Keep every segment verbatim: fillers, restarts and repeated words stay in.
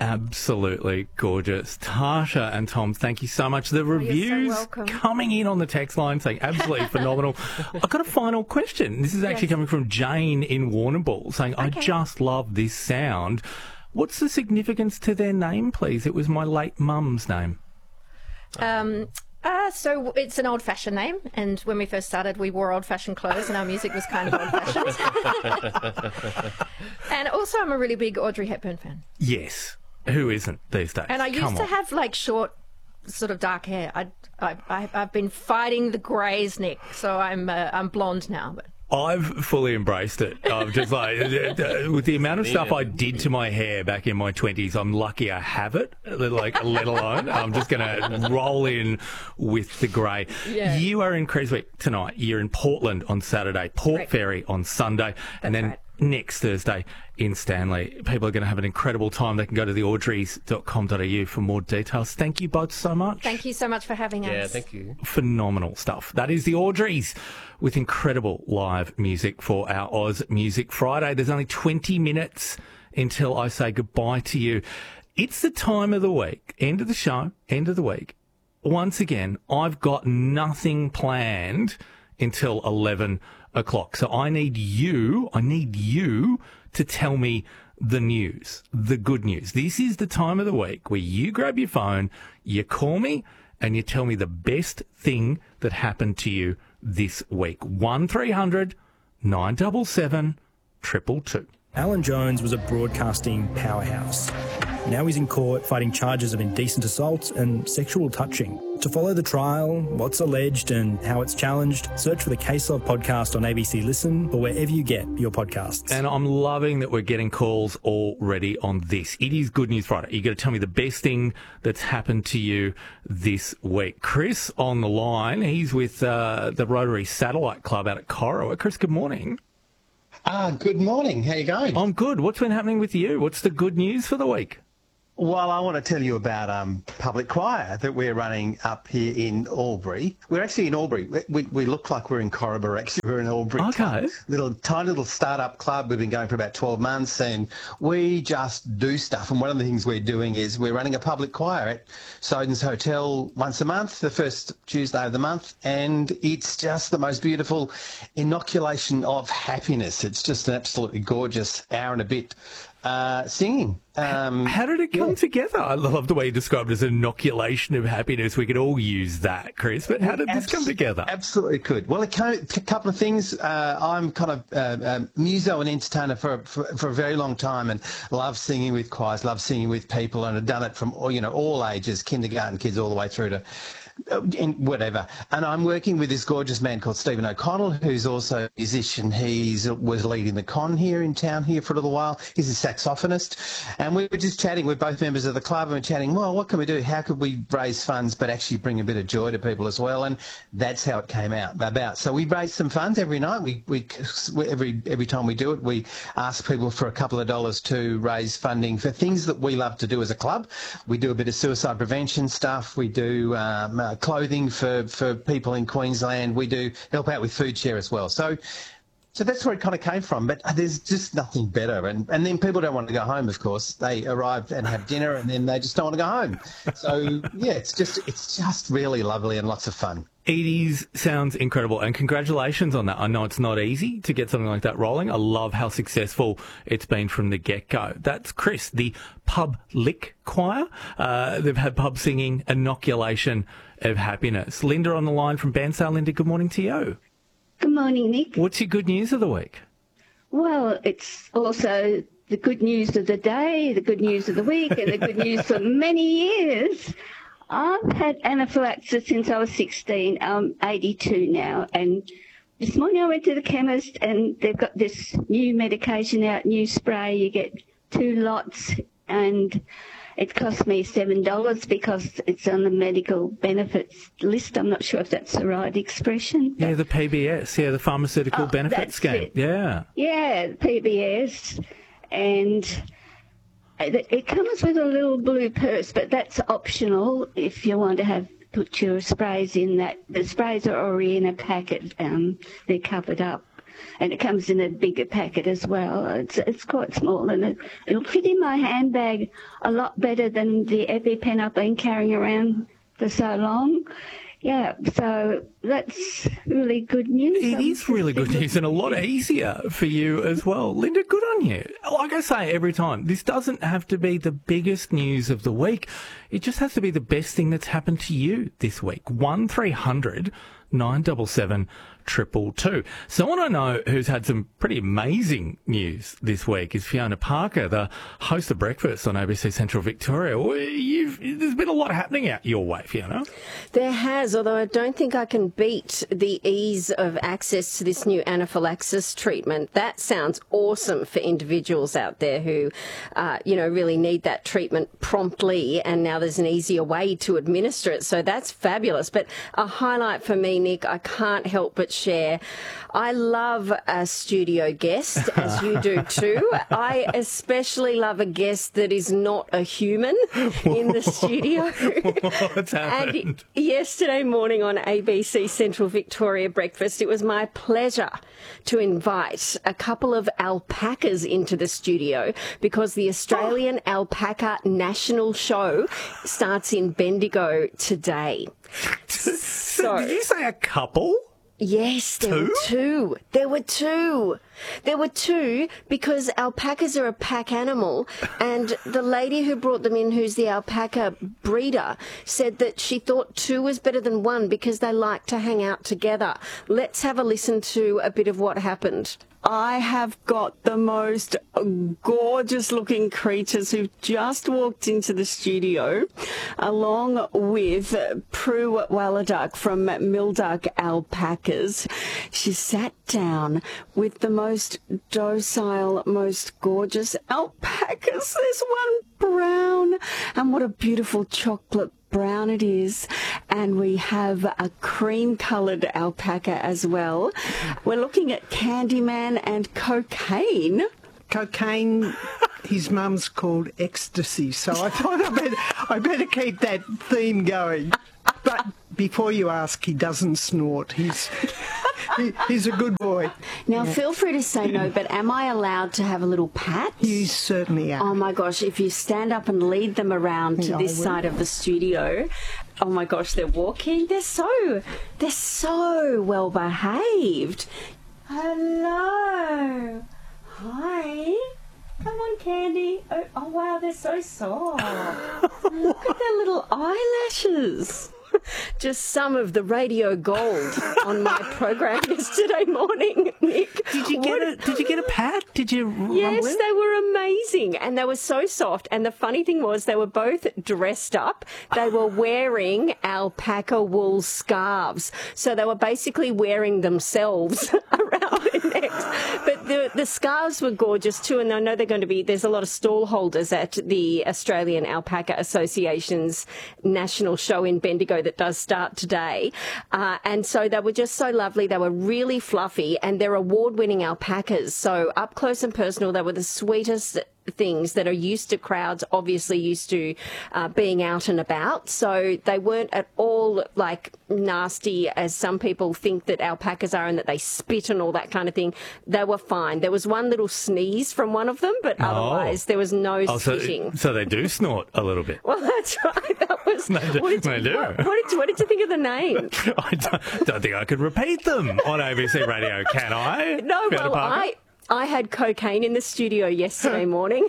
absolutely gorgeous. Tasha and Tom, thank you so much. The reviews so coming in on the text line saying absolutely phenomenal. I've got a final question. This is actually yes. coming from Jane in Warrnambool saying, okay. I just love this sound. What's the significance to their name, please? It was my late mum's name. Um, uh, so it's an old-fashioned name, and when we first started, we wore old-fashioned clothes, and our music was kind of old-fashioned. And also, I'm a really big Audrey Hepburn fan. Yes. Who isn't these days? And I used Come to on. have, like, short, sort of dark hair. I, I, I, I've been fighting the greys, Nick, so I'm, uh, I'm blonde now, but... I've fully embraced it. I'm just like, with the amount of stuff I did to my hair back in my twenties, I'm lucky I have it, like, let alone. I'm just going to roll in with the grey. Yeah. You are in Creswick tonight. You're in Portland on Saturday, Port Right. Fairy on Sunday, and then right. next Thursday in Stanley. People are going to have an incredible time. They can go to the audreys dot com dot a u for more details. Thank you both so much. Thank you so much for having us. Yeah, thank you. Phenomenal stuff. That is the Audreys with incredible live music for our Oz Music Friday. There's only twenty minutes until I say goodbye to you. It's the time of the week, end of the show, end of the week. Once again, I've got nothing planned until eleven o'clock. So I need you, I need you to tell me the news, the good news. This is the time of the week where you grab your phone, you call me, and you tell me the best thing that happened to you this week. one three hundred nine seven seven two two two. Alan Jones was a broadcasting powerhouse. Now he's in court fighting charges of indecent assault and sexual touching. To follow the trial, what's alleged and how it's challenged, search for the Case Of podcast on A B C Listen or wherever you get your podcasts. And I'm loving that we're getting calls already on this. It is Good News Friday. You've got to tell me the best thing that's happened to you this week. Chris on the line. He's with uh, the Rotary Satellite Club out at Corowa. Chris, good morning. Ah, good morning. How you going? I'm good. What's been happening with you? What's the good news for the week? Well, I want to tell you about um, public choir that we're running up here in Albury. We're actually in Albury. We, we, we look like we're in Corowa, actually. We're in Albury. Okay. Little tiny little start-up club. We've been going for about twelve months, and we just do stuff. And one of the things we're doing is we're running a public choir at Soden's Hotel once a month, the first Tuesday of the month, and it's just the most beautiful inoculation of happiness. It's just an absolutely gorgeous hour and a bit uh, singing. Um, How did it come yeah. together? I love the way you described it as an inoculation of happiness. We could all use that, Chris. But how did this come together? Absolutely could. Well, it came, a couple of things. Uh, I'm kind of uh, um, muso and entertainer for, for for a very long time, and love singing with choirs, love singing with people, and I've done it from all, you know, all ages, kindergarten kids all the way through to in whatever. And I'm working with this gorgeous man called Stephen O'Connell, who's also a musician. He's was leading the con here in town here for a little while. He's a saxophonist. And we were just chatting. We're both members of the club, and we're chatting, well, what can we do? How could we raise funds but actually bring a bit of joy to people as well? And that's how it came out about. So we raise some funds every night. We, we every every time we do it, we ask people for a couple of dollars to raise funding for things that we love to do as a club. We do a bit of suicide prevention stuff. We do um, uh, clothing for, for people in Queensland. We do help out with food share as well. So So that's where it kind of came from, but there's just nothing better. And and then people don't want to go home, of course. They arrive and have dinner, and then they just don't want to go home. So, yeah, it's just it's just really lovely and lots of fun. It is, sounds incredible, and congratulations on that. I know it's not easy to get something like that rolling. I love how successful it's been from the get-go. That's Chris, the Public Choir. Uh, they've had pub singing, inoculation of happiness. Linda on the line from Bansdale. Linda, good morning to you. Good morning, Nick. What's your good news of the week? Well, it's also the good news of the day, the good news of the week, and the good news for many years. I've had anaphylaxis since I was sixteen. I'm eighty-two now, and this morning I went to the chemist, and they've got this new medication out, new spray. You get two lots, and it cost me seven dollars because it's on the medical benefits list. I'm not sure if that's the right expression. Yeah, the P B S, yeah, the Pharmaceutical Oh, Benefits that's Scheme. it. Yeah. Yeah, P B S, and it it comes with a little blue purse, but that's optional if you want to have put your sprays in that. The sprays are already in a packet. Um, they're covered up. and it comes in a bigger packet as well. It's it's quite small, and it, it'll fit in my handbag a lot better than the EpiPen I've been carrying around for so long. Yeah, so that's really good news. It is really good news and a lot easier for you as well. Linda, good on you. Like I say every time, this doesn't have to be the biggest news of the week. It just has to be the best thing that's happened to you this week. one three hundred nine seven seven two two two. Someone I know who's had some pretty amazing news this week is Fiona Parker, the host of Breakfast on A B C Central Victoria. Well, you've, there's been a lot happening out your way, Fiona. There has, although I don't think I can beat the ease of access to this new anaphylaxis treatment. That sounds awesome for individuals out there who, uh, you know, really need that treatment promptly, and now there's an easier way to administer it. So that's fabulous. But a highlight for me, Nick, I can't help but share. I love a studio guest, as you do too. I especially love a guest that is not a human in the studio. What's happened? And yesterday morning on A B C Central Victoria Breakfast, it was my pleasure to invite a couple of alpacas into the studio because the Australian oh. Alpaca National Show starts in Bendigo today. So, did you say a couple? Yes, there two? were two. There were two. There were two because alpacas are a pack animal, and the lady who brought them in, who's the alpaca breeder, said that she thought two was better than one because they like to hang out together. Let's have a listen to a bit of what happened. I have got the most gorgeous looking creatures who've just walked into the studio, along with Prue Walladuck from Milduck Alpacas. She sat down with the most docile, most gorgeous alpacas. There's one brown, and what a beautiful chocolate brown it is, and we have a cream coloured alpaca as well. We're looking at Candyman and Cocaine. Cocaine, his mum's called Ecstasy, so I thought I better, I better keep that theme going. But before you ask, he doesn't snort. He's he, he's a good boy. Now, yeah. Feel free to say no, but am I allowed to have a little pat? You certainly are. Oh, my gosh, if you stand up and lead them around to yeah, this side of the studio, oh, my gosh, they're walking. They're so, they're so well behaved. Hello. Hi. Come on, Candy. Oh, oh wow, they're so soft. Look at their little eyelashes. Just some of the radio gold on my program yesterday morning, Nick. Did you get a Did you get a pat? Did you? Yes, they were amazing, and they were so soft. And the funny thing was, they were both dressed up. They were wearing alpaca wool scarves, so they were basically wearing themselves around their necks. But the the scarves were gorgeous too, and I know they're going to be. There's a lot of stall holders at the Australian Alpaca Association's national show in Bendigo that does start today. Uh, and so they were just so lovely. They were really fluffy, and they're award-winning alpacas. So up close and personal, they were the sweetest things that are used to crowds, obviously used to uh, being out and about. So they weren't at all like nasty as some people think that alpacas are, and that they spit and all that kind of thing. They were fine. There was one little sneeze from one of them, but oh. otherwise there was no oh, spitting. So, so they do snort a little bit. Well, that's right. That was. They do. What did, They do. What, what, did, what did you think of the name? I don't, don't think I could repeat them on A B C Radio, can I? No, Fiona well, Parker? I... I had cocaine in the studio yesterday morning.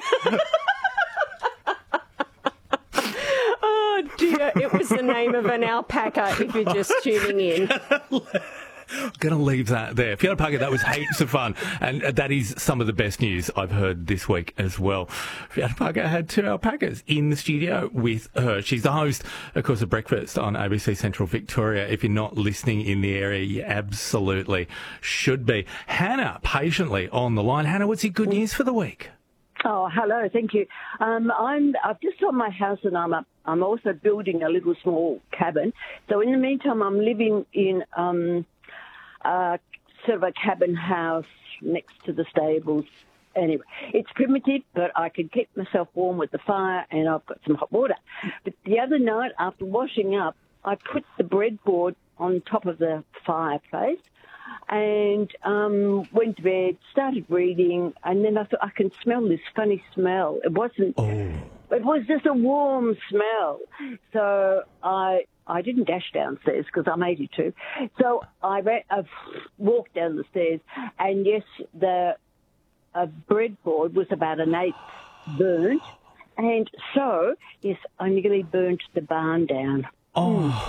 Oh, dear. It was the name of an alpaca, if you're just tuning in. I'm going to leave that there. Fiona Parker, that was heaps of fun. And that is some of the best news I've heard this week as well. Fiona Parker had two alpacas in the studio with her. She's the host, of course, of Breakfast on A B C Central Victoria. If you're not listening in the area, you absolutely should be. Hannah, patiently on the line. Hannah, what's your good news for the week? Oh, hello, thank you. Um, I'm I've just sold my house, and I'm up, I'm also building a little small cabin. So in the meantime, I'm living in um, uh, sort of a cabin house next to the stables. Anyway, it's primitive, but I can keep myself warm with the fire, and I've got some hot water. But the other night, after washing up, I put the breadboard on top of the fireplace, and um, went to bed, started reading, and then I thought, I can smell this funny smell. It wasn't, Oh. it was just a warm smell. So I I didn't dash downstairs because I'm eighty-two. So I ran, I walked down the stairs, and yes, the uh, breadboard was about an eighth burnt. And so, yes, I nearly burnt the barn down. Oh,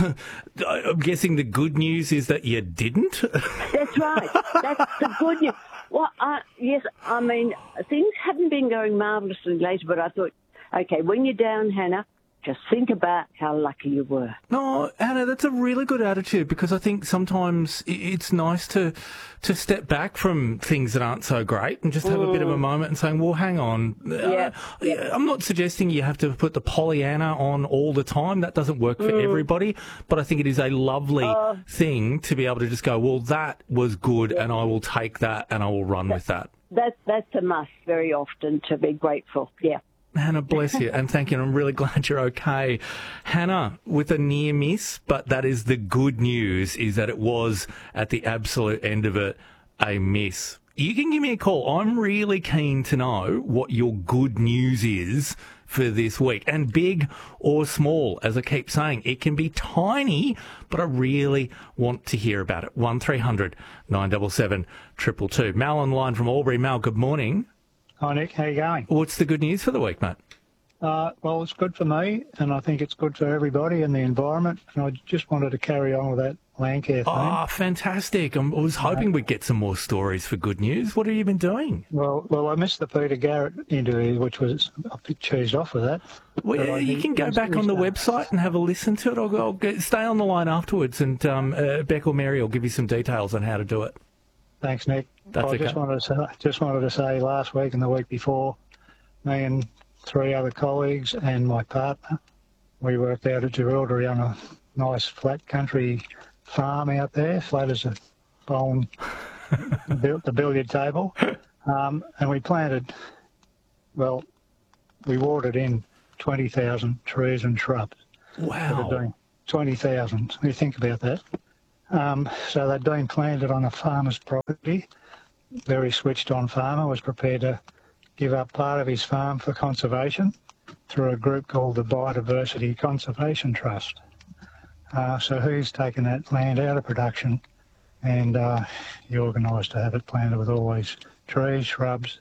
I'm guessing the good news is that you didn't? That's right. That's the good news. Well, I, yes, I mean, things haven't been going marvellously later, but I thought, okay, when you're down, Hannah, just think about how lucky you were. No, Anna, that's a really good attitude, because I think sometimes i- it's nice to to step back from things that aren't so great and just have a bit of a moment and saying, well, hang on. Yeah, Uh, I'm not suggesting you have to put the Pollyanna on all the time. That doesn't work for everybody. But I think it is a lovely thing to be able to just go, well, that was good, and I will take that and I will run with that. That, that's a must very often, to be grateful. Yeah. Hannah, bless you, and thank you. And I'm really glad you're okay. Hannah, with a near miss, but that is the good news, is that it was, at the absolute end of it, a miss. You can give me a call. I'm really keen to know what your good news is for this week. And big or small, as I keep saying, it can be tiny, but I really want to hear about it. one three hundred nine seven seven two two two. Mal on the line from Albury. Mal, good morning. Hi, Nick. How you going? What's the good news for the week, mate? Uh, well, it's good for me, and I think it's good for everybody and the environment. And I just wanted to carry on with that land care thing. Oh, fantastic. I'm, I was hoping we'd get some more stories for good news. What have you been doing? Well, well, I missed the Peter Garrett interview, which was a bit cheesed off with that. Well, But I you think can go it's- back on the it's- website and have a listen to it. I'll, I'll get, stay on the line afterwards, and um, uh, Beck or Mary will give you some details on how to do it. Thanks, Nick. That's I just okay. wanted to say, just wanted to say last week and the week before, me and three other colleagues and my partner, we worked out at Jerilderie on a nice flat country farm out there, flat as a bone, built the billiard table, um, and we planted, well, we watered in twenty thousand trees and shrubs. that had Wow. been twenty thousand. You think about that. Um, so they'd been planted on a farmer's property. Very switched on farmer, was prepared to give up part of his farm for conservation through a group called the Biodiversity Conservation Trust. Uh, so he's taken that land out of production, and uh, he organised to have it planted with all these trees, shrubs,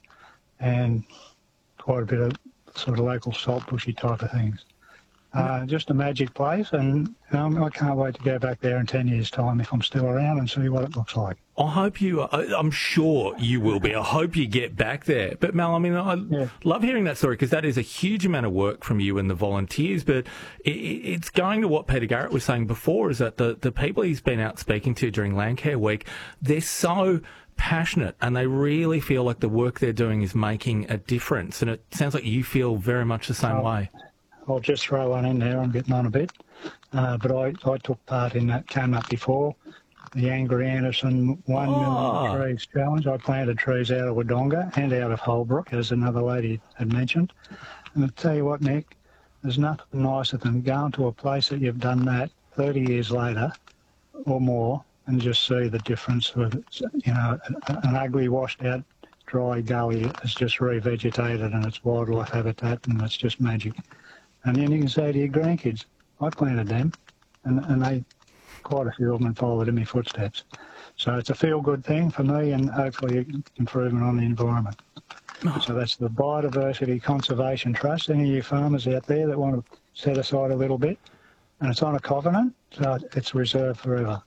and quite a bit of sort of local salt bushy type of things. Uh, just a magic place, and you know, I can't wait to go back there in ten years' time if I'm still around and see what it looks like. I hope you, I- I'm sure you will be. I hope you get back there. But Mel, I mean, I Yeah. love hearing that story, because that is a huge amount of work from you and the volunteers. But it, it's going to what Peter Garrett was saying before, is that the, the people he's been out speaking to during Landcare Week, they're so passionate and they really feel like the work they're doing is making a difference. And it sounds like you feel very much the same Oh. way. I'll just throw one in there. I'm getting on a bit. Uh, but I, I took part in that, came up before, the Angry Anderson one Oh. million trees challenge. I planted trees out of Wodonga and out of Holbrook, as another lady had mentioned. And I'll tell you what, Nick, there's nothing nicer than going to a place that you've done that thirty years later or more and just see the difference with, you know, an ugly, washed out, dry gully is just revegetated and it's wildlife habitat and it's just magic. And then you can say to your grandkids, I planted them, and, and they, quite a few of them followed in my footsteps. So it's a feel-good thing for me and hopefully improvement on the environment. So that's the Biodiversity Conservation Trust. Any of you farmers out there that want to set aside a little bit, and it's on a covenant, so it's reserved forever,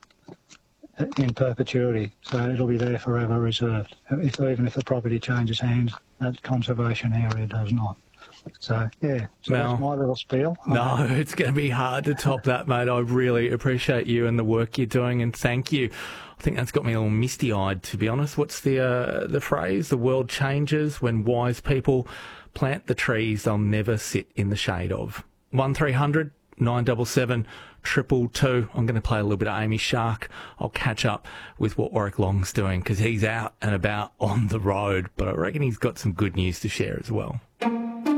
in perpetuity. So it'll be there forever reserved. If, even if the property changes hands, that conservation area does not. So, yeah, so Well, that's my little spiel. No, it's going to be hard to top that, mate. I really appreciate you and the work you're doing, and thank you. I think that's got me a little misty-eyed, to be honest. What's the uh, the phrase? The world changes when wise people plant the trees they'll never sit in the shade of. one three hundred nine seven seven two two two. I'm going to play a little bit of Amy Shark. I'll catch up with what Warwick Long's doing, because he's out and about on the road, but I reckon he's got some good news to share as well.